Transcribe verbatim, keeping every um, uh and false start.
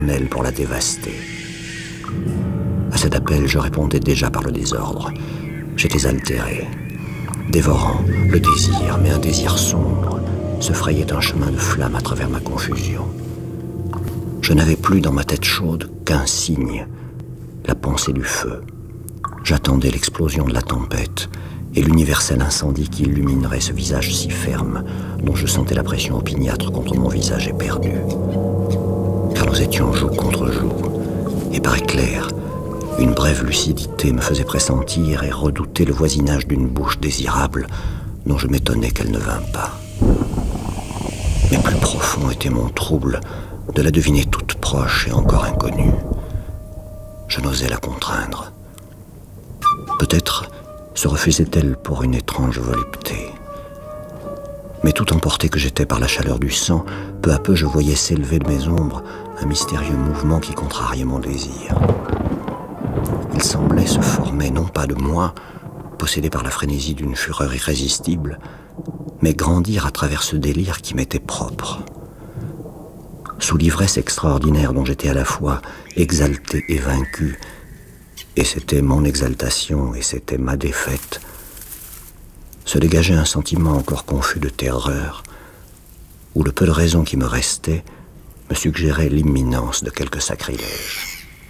pour la dévaster. À cet appel, je répondais déjà par le désordre. J'étais altéré, dévorant le désir, mais un désir sombre se frayait un chemin de flamme à travers ma confusion. Je n'avais plus dans ma tête chaude qu'un signe, la pensée du feu. J'attendais l'explosion de la tempête et l'universel incendie qui illuminerait ce visage si ferme dont je sentais la pression opiniâtre contre mon visage éperdu. Car nous étions joue contre joue, et par éclair, une brève lucidité me faisait pressentir et redouter le voisinage d'une bouche désirable dont je m'étonnais qu'elle ne vînt pas. Mais plus profond était mon trouble de la deviner toute proche et encore inconnue. Je n'osais la contraindre. Peut-être se refusait-elle pour une étrange volupté. Mais tout emporté que j'étais par la chaleur du sang, peu à peu je voyais s'élever de mes ombres un mystérieux mouvement qui contrariait mon désir. Il semblait se former non pas de moi, possédé par la frénésie d'une fureur irrésistible, mais grandir à travers ce délire qui m'était propre. Sous l'ivresse extraordinaire dont j'étais à la fois exalté et vaincu, et c'était mon exaltation et c'était ma défaite, se dégageait un sentiment encore confus de terreur, où le peu de raison qui me restait me suggérait l'imminence de quelque sacrilège.